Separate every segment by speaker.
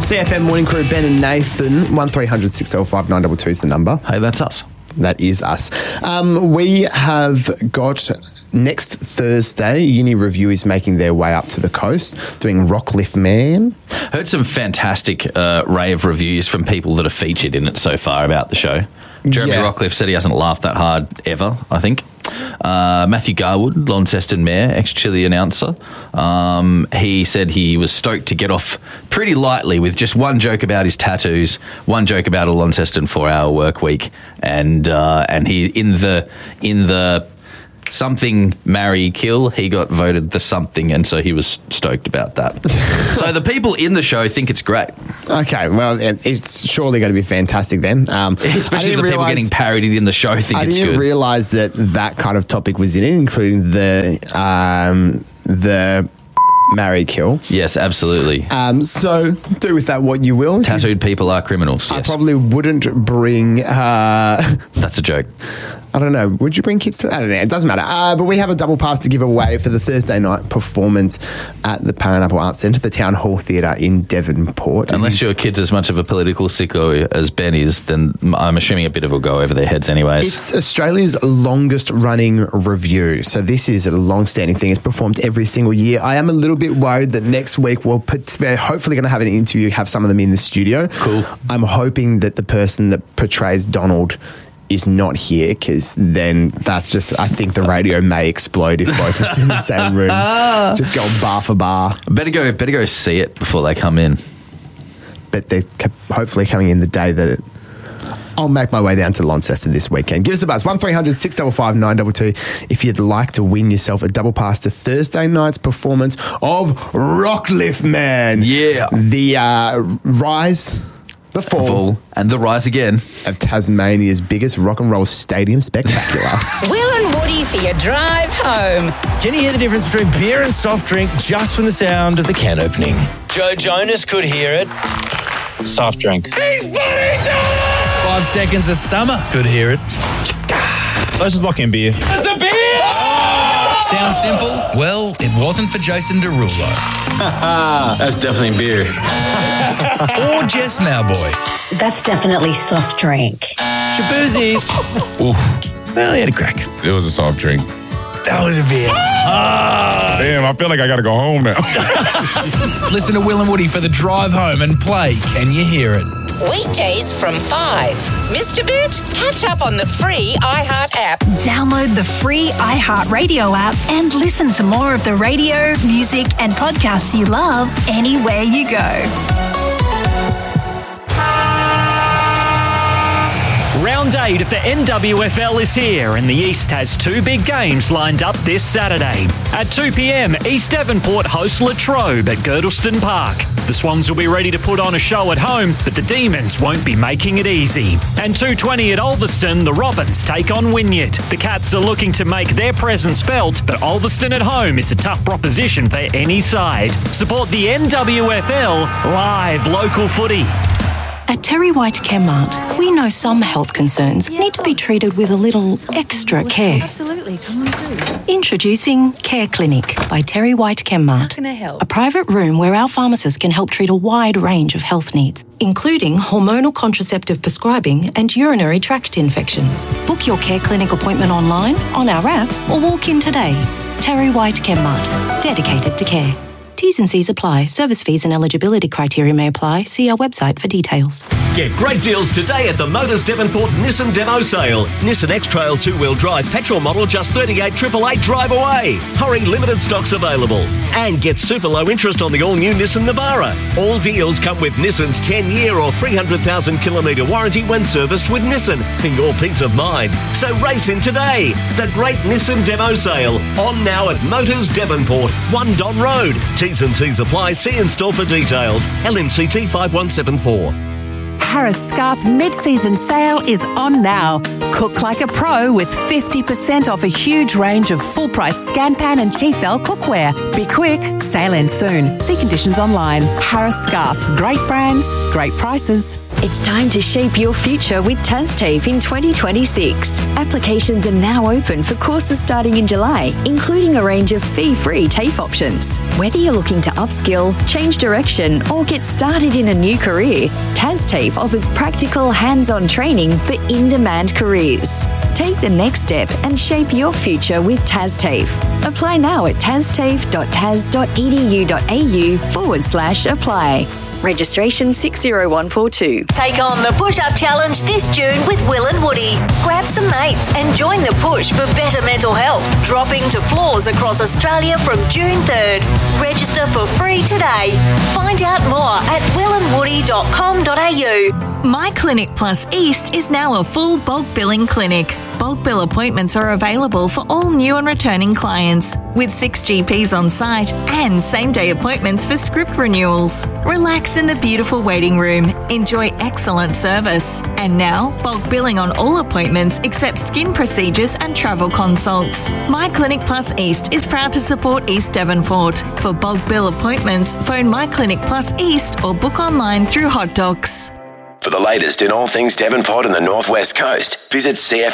Speaker 1: CFM Morning Crew, Ben and Nathan. 1300 605 922 is the number.
Speaker 2: Hey, that's us.
Speaker 1: That is us. We have got next Thursday, Uni Review is making their way up to the coast, doing Rockcliffe Man.
Speaker 2: Heard some fantastic rave reviews from people that have featured in it so far about the show. Jeremy Rockcliffe said he hasn't laughed that hard ever, I think. Matthew Garwood, Launceston Mayor, ex-Chili announcer, he said he was stoked to get off pretty lightly with just one joke about his tattoos, one joke about a Launceston 4-hour work week, and he in the something, marry, kill, he got voted the something, and so he was stoked about that. So the people in the show think it's great.
Speaker 1: Okay, well, it's surely going to be fantastic then.
Speaker 2: Especially the people getting parodied in the show think it's good. I didn't
Speaker 1: realise that kind of topic was in it, including the marry, kill.
Speaker 2: Yes, absolutely.
Speaker 1: So do with that what you will.
Speaker 2: Tattooed people are criminals, yes.
Speaker 1: I probably wouldn't bring...
Speaker 2: That's a joke.
Speaker 1: I don't know. Would you bring kids to it? I don't know. It doesn't matter. But we have a double pass to give away for the Thursday night performance at the Pineapple Arts Centre, the Town Hall Theatre in Devonport.
Speaker 2: Unless your kid's as much of a political sicko as Ben is, then I'm assuming a bit of it will go over their heads anyways. It's
Speaker 1: Australia's longest running review. So this is a long-standing thing. It's performed every single year. I am a little bit worried that next week we're hopefully going to have an interview, have some of them in the studio.
Speaker 2: Cool.
Speaker 1: I'm hoping that the person that portrays Donald is not here, because then that's just, I think the radio may explode if both of us in the same room. Just go bar for bar.
Speaker 2: Better go see it before they come in.
Speaker 1: But they're hopefully coming in the day that I'll make my way down to Launceston this weekend. Give us a buzz, 1300 655 922 if you'd like to win yourself a double pass to Thursday night's performance of Rockcliffe Man.
Speaker 2: Yeah.
Speaker 1: The rise... The fall
Speaker 2: and the rise again
Speaker 1: of Tasmania's biggest rock and roll stadium spectacular.
Speaker 3: Will and Woody for your drive home.
Speaker 4: Can you hear the difference between beer and soft drink just from the sound of the can opening? Joe Jonas could hear it.
Speaker 5: Soft drink.
Speaker 4: He's burning down! 5 seconds of summer could hear it.
Speaker 5: Let's just lock in beer.
Speaker 4: It's a beer!
Speaker 6: Sounds simple? Well, it wasn't for Jason Derulo.
Speaker 5: That's definitely beer.
Speaker 6: Or Jess Mowboy.
Speaker 7: That's definitely soft drink.
Speaker 4: Shabuzi.
Speaker 5: Oof.
Speaker 4: Well, he had a crack.
Speaker 8: It was a soft drink.
Speaker 4: That was a beer.
Speaker 8: Damn, I feel like I got to go home now.
Speaker 6: Listen to Will and Woody for the drive home and play Can You Hear It?
Speaker 3: Weekdays from 5. Mr. Bit, catch up on the free iHeart app.
Speaker 9: Download the free iHeart Radio app and listen to more of the radio, music and podcasts you love anywhere you go.
Speaker 10: Round 8 of the NWFL is here, and the East has 2 big games lined up this Saturday. At 2 p.m, East Devonport host Latrobe at Girdleston Park. The Swans will be ready to put on a show at home, but the Demons won't be making it easy. And 2:20 at Ulverston, the Robins take on Wynyard. The Cats are looking to make their presence felt, but Ulverston at home is a tough proposition for any side. Support the NWFL, live local footy.
Speaker 11: At Terry White Chemmart, we know some health concerns need to be treated with a little extra care.
Speaker 12: Absolutely, come on through.
Speaker 11: Introducing Care Clinic by Terry White Chemmart.
Speaker 12: How can I help?
Speaker 11: A private room where our pharmacists can help treat a wide range of health needs, including hormonal contraceptive prescribing and urinary tract infections. Book your Care Clinic appointment online, on our app, or walk in today. Terry White Chemmart, dedicated to care. T's and C's apply. Service fees and eligibility criteria may apply. See our website for details.
Speaker 13: Get great deals today at the Motors Devonport Nissan Demo Sale. Nissan X-Trail 2-wheel drive petrol model just $38,888 drive away. Hurry, limited stocks available. And get super low interest on the all-new Nissan Navara. All deals come with Nissan's 10-year or 300,000 kilometre warranty when serviced with Nissan for your peace of mind. So race in today. The great Nissan Demo Sale. On now at Motors Devonport, 1 Don Road. T's and C's apply. See in store for details. LMCT 5174.
Speaker 14: Harris Scarf mid-season sale is on now. Cook like a pro with 50% off a huge range of full-price Scanpan and Tefal cookware. Be quick, sale ends soon. See conditions online. Harris Scarf, great brands, great prices.
Speaker 12: It's time to shape your future with TASTAFE in 2026. Applications are now open for courses starting in July, including a range of fee-free TAFE options. Whether you're looking to upskill, change direction, or get started in a new career, TASTAFE offers practical, hands-on training for in-demand careers. Take the next step and shape your future with TASTAFE. Apply now at tastafe.tas.edu.au/apply. Registration 60142.
Speaker 9: Take on the push-up challenge this June with Will and Woody. Grab some mates and join the push for better mental health, dropping to floors across Australia from June 3rd. Register for free today. Find out more at willandwoody.com.au. My Clinic Plus East is now a full bulk billing clinic. Bulk bill appointments are available for all new and returning clients, with 6 GPs on site and same-day appointments for script renewals. Relax in the beautiful waiting room. Enjoy excellent service. And now, bulk billing on all appointments except skin procedures and travel consults. My Clinic Plus East is proud to support East Devonport. For bulk bill appointments, phone My Clinic Plus East or book online through Hot Docs.
Speaker 15: For the latest in all things Devonport and the North West Coast, visit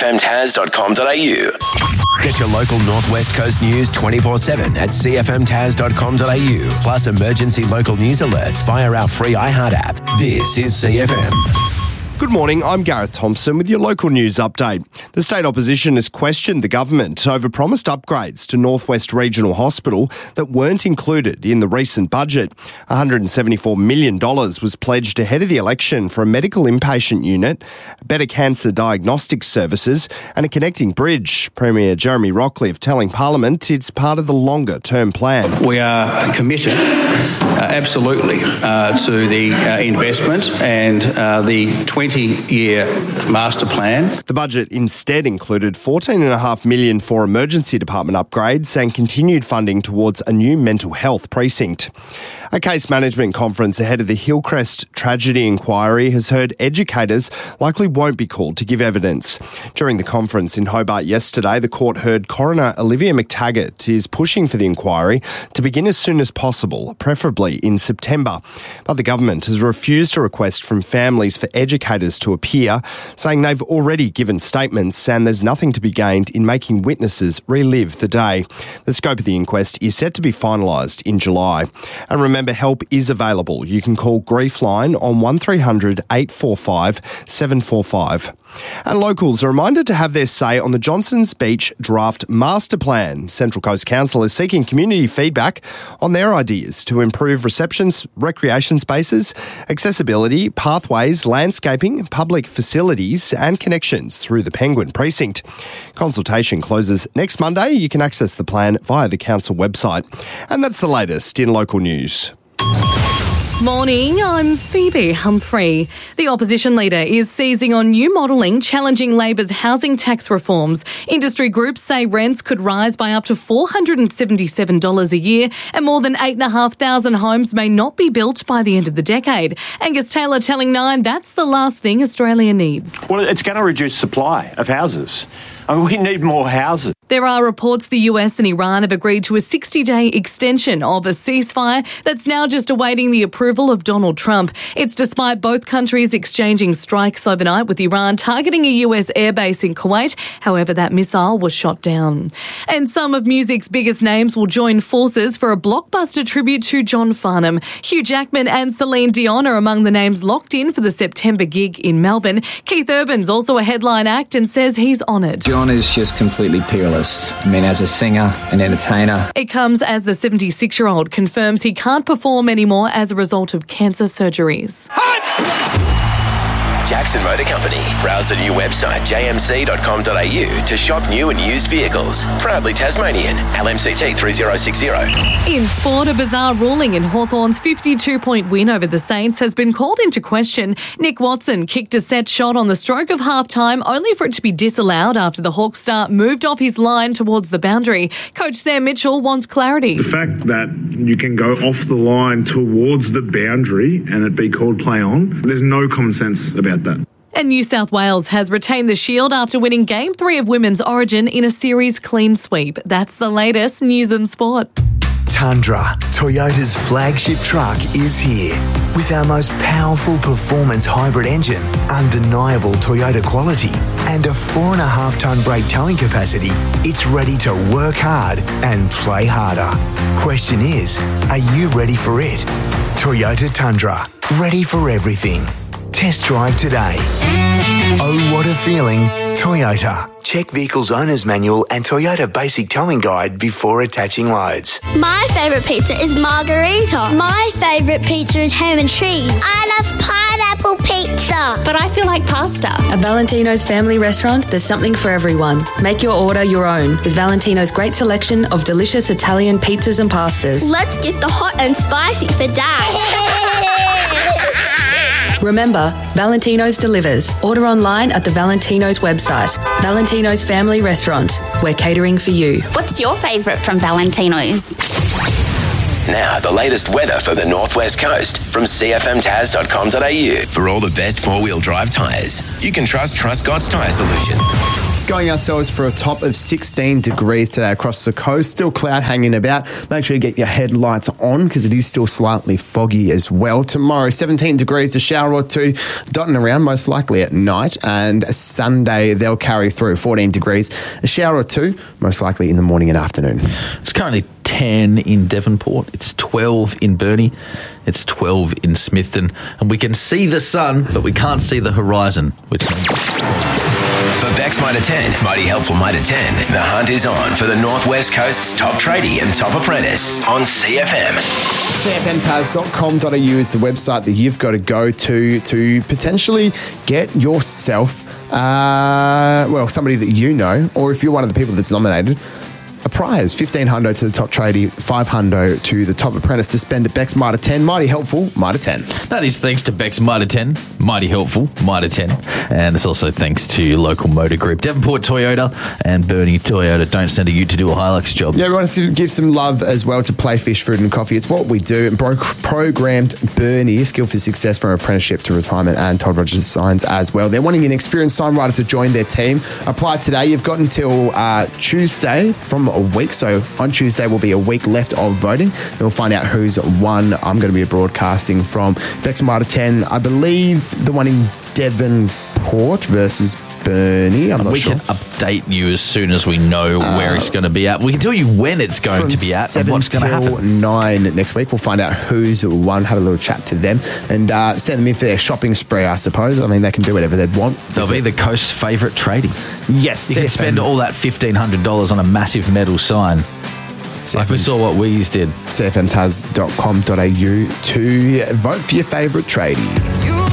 Speaker 15: cfmtas.com.au. Get your local North West Coast news 24/7 at cfmtas.com.au. Plus emergency local news alerts via our free iHeart app. This is CFM.
Speaker 1: Good morning, I'm Gareth Thompson with your local news update. The state opposition has questioned the government over promised upgrades to North West Regional Hospital that weren't included in the recent budget. $174 million was pledged ahead of the election for a medical inpatient unit, better cancer diagnostic services and a connecting bridge. Premier Jeremy Rockliff telling Parliament it's part of the longer-term plan.
Speaker 16: We are committed, absolutely, to the investment and the 20-year master plan.
Speaker 1: The budget instead included $14.5 million for emergency department upgrades and continued funding towards a new mental health precinct. A case management conference ahead of the Hillcrest tragedy inquiry has heard educators likely won't be called to give evidence. During the conference in Hobart yesterday, the court heard Coroner Olivia McTaggart is pushing for the inquiry to begin as soon as possible, preferably in September. But the government has refused a request from families for educators to appear, saying they've already given statements and there's nothing to be gained in making witnesses relive the day. The scope of the inquest is set to be finalised in July. And remember, help is available. You can call Griefline on 1300 845 745. And locals are reminded to have their say on the Johnsons Beach Draft Master Plan. Central Coast Council is seeking community feedback on their ideas to improve receptions, recreation spaces, accessibility, pathways, landscaping, public facilities and connections through the Penguin Precinct. Consultation closes next Monday. You can access the plan via the council website. And that's the latest in local news.
Speaker 17: Morning, I'm Phoebe Humphrey. The opposition leader is seizing on new modelling challenging Labor's housing tax reforms. Industry groups say rents could rise by up to $477 a year and more than 8,500 homes may not be built by the end of the decade. Angus Taylor telling Nine that's the last thing Australia needs.
Speaker 18: Well, it's going to reduce supply of houses. I mean, we need more houses.
Speaker 17: There are reports the US and Iran have agreed to a 60-day extension of a ceasefire that's now just awaiting the approval of Donald Trump. It's despite both countries exchanging strikes overnight, with Iran targeting a US airbase in Kuwait. However, that missile was shot down. And some of music's biggest names will join forces for a blockbuster tribute to John Farnham. Hugh Jackman and Celine Dion are among the names locked in for the September gig in Melbourne. Keith Urban's also a headline act and says he's honoured.
Speaker 19: John is just completely peerless. I mean, as a singer, an entertainer.
Speaker 17: It comes as the 76-year-old confirms he can't perform anymore as a result of cancer surgeries.
Speaker 15: Jackson Motor Company. Browse the new website jmc.com.au to shop new and used vehicles. Proudly Tasmanian. LMCT 3060.
Speaker 17: In sport, a bizarre ruling in Hawthorn's 52-point win over the Saints has been called into question. Nick Watson kicked a set shot on the stroke of half-time, only for it to be disallowed after the Hawk star moved off his line towards the boundary. Coach Sam Mitchell wants clarity.
Speaker 20: The fact that you can go off the line towards the boundary and it be called play on, there's no common sense about that.
Speaker 17: And New South Wales has retained the Shield after winning Game 3 of Women's Origin in a series clean sweep. That's the latest news and sport.
Speaker 21: Tundra, Toyota's flagship truck, is here. With our most powerful performance hybrid engine, undeniable Toyota quality, and a 4.5-tonne brake towing capacity, it's ready to work hard and play harder. Question is, are you ready for it? Toyota Tundra, ready for everything. Test drive today. Oh, what a feeling. Toyota. Check vehicle's owner's manual and Toyota basic towing guide before attaching loads.
Speaker 22: My favourite pizza is margarita. My favourite pizza is ham and cheese. I love pineapple pizza.
Speaker 23: But I feel like pasta. At Valentino's family restaurant, there's something for everyone. Make your order your own with Valentino's great selection of delicious Italian pizzas and pastas.
Speaker 22: Let's get the hot and spicy for Dad.
Speaker 23: Remember, Valentino's delivers. Order online at the Valentino's website. Valentino's Family Restaurant. We're catering for you. What's your favourite from Valentino's?
Speaker 15: Now, the latest weather for the Northwest Coast from cfmtaz.com.au. For all the best four-wheel drive tyres, you can trust Scott's Tyre Solution.
Speaker 1: Going ourselves for a top of 16 degrees today across the coast. Still cloud hanging about. Make sure you get your headlights on because it is still slightly foggy as well. Tomorrow, 17 degrees, a shower or two dotting around, most likely at night. And Sunday, they'll carry through 14 degrees, a shower or two, most likely in the morning and afternoon.
Speaker 2: It's currently 10 in Devonport. It's 12 in Burnie. It's 12 in Smithton. And we can see the sun, but we can't see the horizon, which
Speaker 15: For Beck's Mitre 10, Mighty Helpful Mitre 10, the hunt is on for the Northwest Coast's top tradie and top apprentice on CFM.
Speaker 1: cfmtaz.com.au is the website that you've got to go to potentially get yourself, somebody that you know, or if you're one of the people that's nominated, a prize, $1,500 to the top tradie, $500 to the top apprentice to spend at Beck's Mitre 10. Mighty Helpful Mitre 10.
Speaker 2: That is thanks to Beck's Mitre 10, Mighty Helpful Mitre 10. And it's also thanks to local motor group Devonport Toyota and Burnie Toyota. Don't send a ute to do a Hilux job.
Speaker 1: Yeah, we want to give some love as well to Playfish Food and Coffee. It's what we do. And programmed Burnie, Skill for Success from apprenticeship to retirement, and Todd Rogers Signs as well. They're wanting an experienced sign writer to join their team. Apply today. You've got until Tuesday from a week. So on Tuesday will be a week left of voting. And we'll find out who's won. I'm going to be broadcasting from Beck's Mitre 10. I believe the one in Devonport versus Burnie. I'm not sure.
Speaker 2: We can update you as soon as we know where it's going to be at. We can tell you when it's going to be at and what's going to happen.
Speaker 1: From 7 till 9 next week. We'll find out who's won, have a little chat to them, and send them in for their shopping spree, I suppose. I mean, they can do whatever they want.
Speaker 2: They'll be the coast's favourite tradie.
Speaker 1: Yes.
Speaker 2: You can spend all that $1,500 on a massive metal sign. Like we saw what Weeze did.
Speaker 1: cfmtaz.com.au to vote for your favourite tradie.